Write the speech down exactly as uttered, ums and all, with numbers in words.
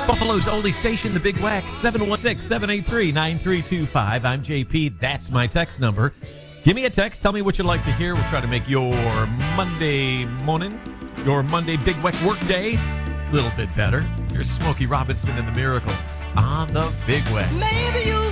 Buffalo's only station, the Big Wack, seven one six, seven eight three, nine three two five. I'm J P. That's my text number. Give me a text. Tell me what you'd like to hear. We'll try to make your Monday morning, your Monday Big Wack work day, a little bit better. Here's Smokey Robinson and the Miracles on the Big Wack. Maybe you